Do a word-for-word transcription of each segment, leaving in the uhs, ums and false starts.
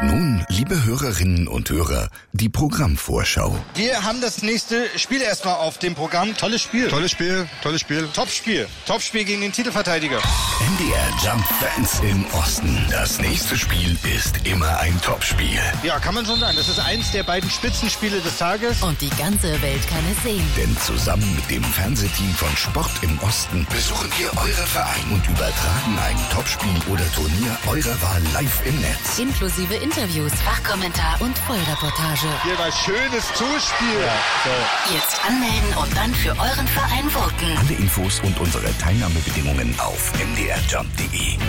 Nun, liebe Hörerinnen und Hörer, die Programmvorschau. Wir haben das nächste Spiel erstmal auf dem Programm. Tolles Spiel. Tolles Spiel, tolles Spiel. Top-Spiel. Top-Spiel gegen den Titelverteidiger. M D R Jump Fans im Osten. Das nächste Spiel ist immer ein Topspiel. Ja, kann man schon sagen. Das ist eins der beiden Spitzenspiele des Tages. Und die ganze Welt kann es sehen. Denn zusammen mit dem Fernsehteam von Sport im Osten besuchen wir eure Vereine und übertragen ein Topspiel oder Turnier eurer Wahl live im Netz. Inklusive Interviews, Fachkommentar und Vollreportage. Hier war schönes Zuspiel. Ja, so. Jetzt anmelden und dann für euren Verein voten. Alle Infos und unsere Teilnahmebedingungen auf m d r jump punkt d e.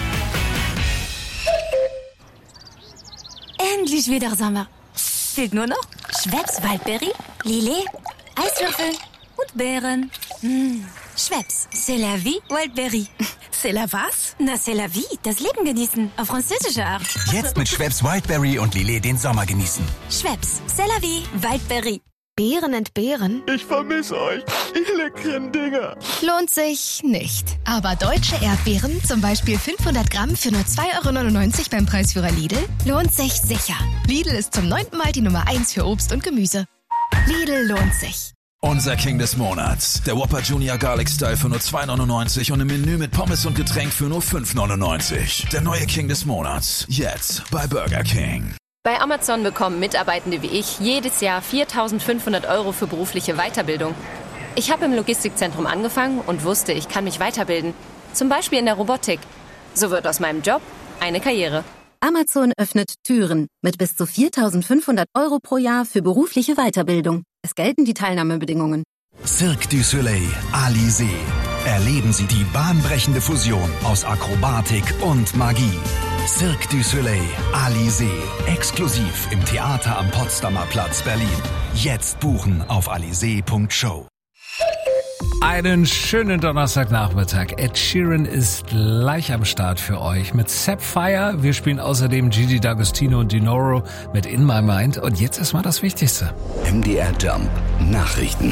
Endlich wieder Sommer. Fehlt nur noch Schweppes Waldbeere, Lillet, Eiswürfel und Beeren. Mmh. Schweppes, c'est la vie, Wildberry. C'est la was? Na, c'est la vie, das Leben genießen, auf französische Art. Jetzt mit Schweppes Wildberry und Lillet den Sommer genießen. Schweppes, c'est la vie, Wildberry. Beeren entbehren? Ich vermisse euch, ihr leckeren Dinger. Lohnt sich nicht. Aber deutsche Erdbeeren, zum Beispiel fünfhundert Gramm für nur zwei Euro neunundneunzig beim Preisführer Lidl, lohnt sich sicher. Lidl ist zum neunten Mal die Nummer eins für Obst und Gemüse. Lidl lohnt sich. Unser King des Monats. Der Whopper Junior Garlic Style für nur zwei neunundneunzig und im Menü mit Pommes und Getränk für nur fünf neunundneunzig. Der neue King des Monats. Jetzt bei Burger King. Bei Amazon bekommen Mitarbeitende wie ich jedes Jahr viertausendfünfhundert Euro für berufliche Weiterbildung. Ich habe im Logistikzentrum angefangen und wusste, ich kann mich weiterbilden. Zum Beispiel in der Robotik. So wird aus meinem Job eine Karriere. Amazon öffnet Türen mit bis zu viertausendfünfhundert Euro pro Jahr für berufliche Weiterbildung. Es gelten die Teilnahmebedingungen. Cirque du Soleil, Alizé. Erleben Sie die bahnbrechende Fusion aus Akrobatik und Magie. Cirque du Soleil, Alizé. Exklusiv im Theater am Potsdamer Platz, Berlin. Jetzt buchen auf alizé punkt show. Einen schönen Donnerstagnachmittag. Ed Sheeran ist gleich am Start für euch mit Sapphire. Wir spielen außerdem Gigi D'Agostino und Dinoro mit In My Mind. Und jetzt ist mal das Wichtigste. M D R Jump Nachrichten.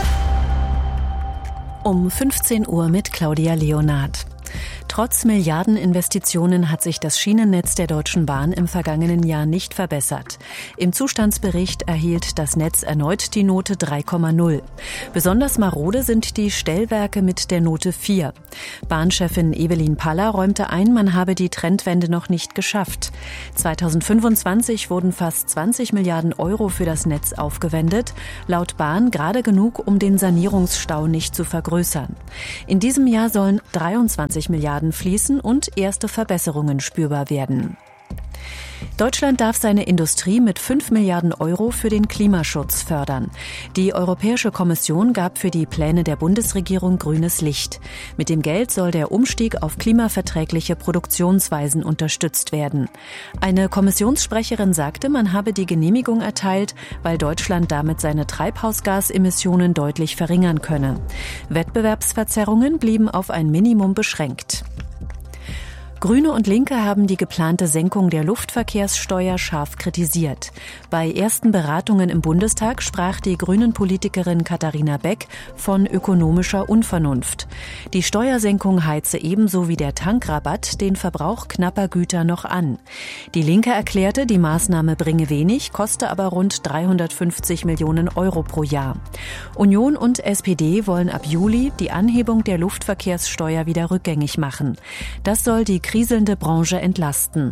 Um fünfzehn Uhr mit Claudia Leonard. Trotz Milliardeninvestitionen hat sich das Schienennetz der Deutschen Bahn im vergangenen Jahr nicht verbessert. Im Zustandsbericht erhielt das Netz erneut die Note drei Komma null. Besonders marode sind die Stellwerke mit der Note vier. Bahnchefin Evelyn Paller räumte ein, man habe die Trendwende noch nicht geschafft. zweitausendfünfundzwanzig wurden fast zwanzig Milliarden Euro für das Netz aufgewendet. Laut Bahn gerade genug, um den Sanierungsstau nicht zu vergrößern. In diesem Jahr sollen dreiundzwanzig Milliarden fließen und erste Verbesserungen spürbar werden. Deutschland darf seine Industrie mit fünf Milliarden Euro für den Klimaschutz fördern. Die Europäische Kommission gab für die Pläne der Bundesregierung grünes Licht. Mit dem Geld soll der Umstieg auf klimaverträgliche Produktionsweisen unterstützt werden. Eine Kommissionssprecherin sagte, man habe die Genehmigung erteilt, weil Deutschland damit seine Treibhausgasemissionen deutlich verringern könne. Wettbewerbsverzerrungen blieben auf ein Minimum beschränkt. Grüne und Linke haben die geplante Senkung der Luftverkehrssteuer scharf kritisiert. Bei ersten Beratungen im Bundestag sprach die Grünen-Politikerin Katharina Beck von ökonomischer Unvernunft. Die Steuersenkung heize ebenso wie der Tankrabatt den Verbrauch knapper Güter noch an. Die Linke erklärte, die Maßnahme bringe wenig, koste aber rund dreihundertfünfzig Millionen Euro pro Jahr. Union und S P D wollen ab Juli die Anhebung der Luftverkehrssteuer wieder rückgängig machen. Das soll die kriselnde Branche entlasten.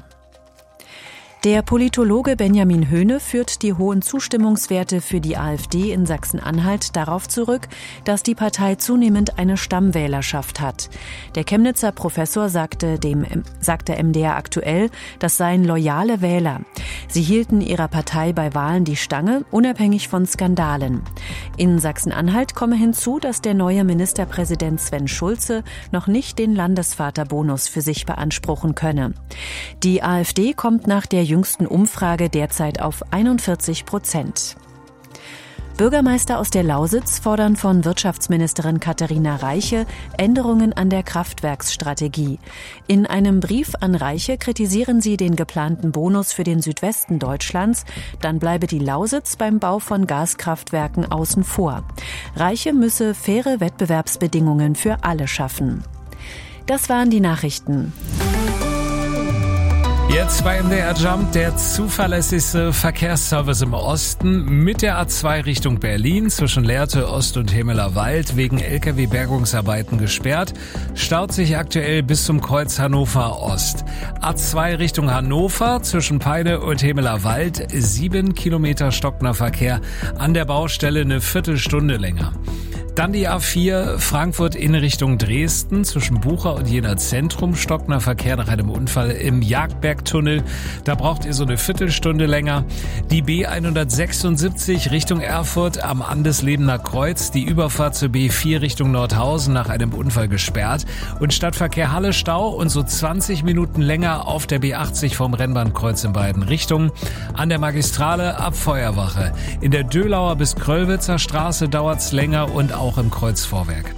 Der Politologe Benjamin Höhne führt die hohen Zustimmungswerte für die AfD in Sachsen-Anhalt darauf zurück, dass die Partei zunehmend eine Stammwählerschaft hat. Der Chemnitzer Professor sagte, dem, sagte M D R aktuell, das seien loyale Wähler. Sie hielten ihrer Partei bei Wahlen die Stange, unabhängig von Skandalen. In Sachsen-Anhalt komme hinzu, dass der neue Ministerpräsident Sven Schulze noch nicht den Landesvaterbonus für sich beanspruchen könne. Die AfD kommt nach der jüngsten Umfrage derzeit auf einundvierzig Prozent. Bürgermeister aus der Lausitz fordern von Wirtschaftsministerin Katharina Reiche Änderungen an der Kraftwerksstrategie. In einem Brief an Reiche kritisieren sie den geplanten Bonus für den Südwesten Deutschlands. Dann bleibe die Lausitz beim Bau von Gaskraftwerken außen vor. Reiche müsse faire Wettbewerbsbedingungen für alle schaffen. Das waren die Nachrichten. Jetzt bei M D R Jump der zuverlässigste Verkehrsservice im Osten mit der A zwei Richtung Berlin zwischen Lehrte Ost und Hemeler Wald wegen L K W-Bergungsarbeiten gesperrt. Staut sich aktuell bis zum Kreuz Hannover Ost. A zwei Richtung Hannover zwischen Peine und Hemeler Wald sieben Kilometer stockender Verkehr. An der Baustelle eine Viertelstunde länger. Dann die A vier Frankfurt in Richtung Dresden zwischen Bucher und Jena Zentrum stockender Verkehr nach einem Unfall im Jagdbergtunnel. Da braucht ihr so eine Viertelstunde länger. Die B hundertsechsundsiebzig Richtung Erfurt am Andeslebener Kreuz. Die Überfahrt zur B vier Richtung Nordhausen nach einem Unfall gesperrt. Und Stadtverkehr Halle Stau und so zwanzig Minuten länger auf der B achtzig vom Rennbahnkreuz in beiden Richtungen. An der Magistrale ab Feuerwache. In der Dölauer bis Kröllwitzer Straße dauert's länger und auch auch im Kreuzvorwerk.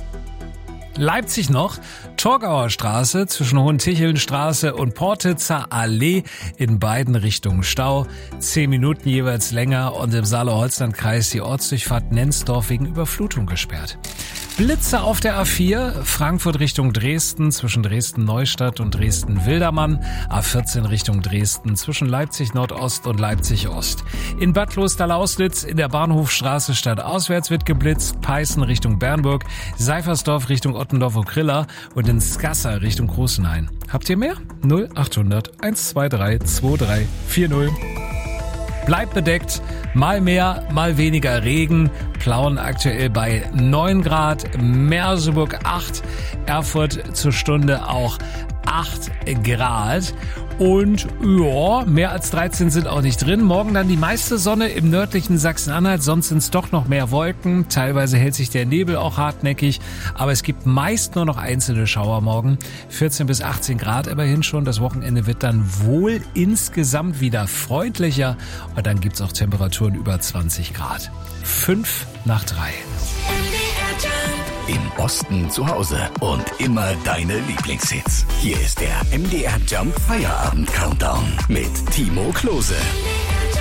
Leipzig noch, Torgauer Straße zwischen Hohentichelnstraße und Portitzer Allee in beiden Richtungen Stau. Zehn Minuten jeweils länger und im Saale-Holzland-Kreis die Ortsdurchfahrt Nenzdorf wegen Überflutung gesperrt. Blitze auf der A vier, Frankfurt Richtung Dresden zwischen Dresden-Neustadt und Dresden-Wildermann, A vierzehn Richtung Dresden zwischen Leipzig-Nordost und Leipzig-Ost. In Bad Klosterlauslitz in der Bahnhofstraße stadtauswärts wird geblitzt, Peißen Richtung Bernburg, Seifersdorf Richtung Ottendorf-Okrilla und in Skassa Richtung Großenhain. Habt ihr mehr? null achthundert eins zwei drei zwei drei vier null. Bleibt bedeckt, mal mehr, mal weniger Regen. Plauen aktuell bei neun Grad, Merseburg acht, Erfurt zur Stunde auch acht Grad. Und ja, mehr als dreizehn sind auch nicht drin. Morgen dann die meiste Sonne im nördlichen Sachsen-Anhalt, sonst sind es doch noch mehr Wolken. Teilweise hält sich der Nebel auch hartnäckig, aber es gibt meist nur noch einzelne Schauer morgen. vierzehn bis achtzehn Grad immerhin schon. Das Wochenende wird dann wohl insgesamt wieder freundlicher und dann gibt's auch Temperaturen über zwanzig Grad. Fünf nach drei. Im Osten zu Hause und immer deine Lieblingshits. Hier ist der M D R Jump Feierabend Countdown mit Timo Klose.